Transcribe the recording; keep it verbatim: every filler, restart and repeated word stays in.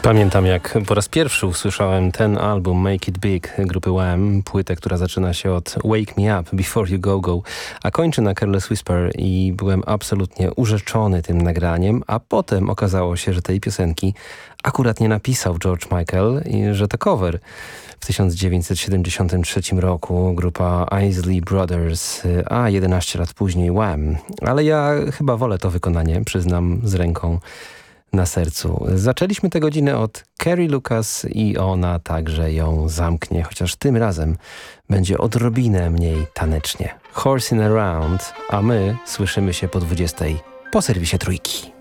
Pamiętam, jak po raz pierwszy usłyszałem ten album Make It Big grupy Wham, płytę, która zaczyna się od Wake Me Up Before You Go Go, a kończy na Careless Whisper i byłem absolutnie urzeczony tym nagraniem, a potem okazało się, że tej piosenki akurat nie napisał George Michael i że to cover. W tysiąc dziewięćset siedemdziesiątym trzecim roku grupa Isley Brothers, a jedenaście lat później Wham. Ale ja chyba wolę to wykonanie, przyznam z ręką na sercu. Zaczęliśmy tę godzinę od Carrie Lucas i ona także ją zamknie, chociaż tym razem będzie odrobinę mniej tanecznie. Horsing Around, a my słyszymy się po dwudziestej po serwisie Trójki.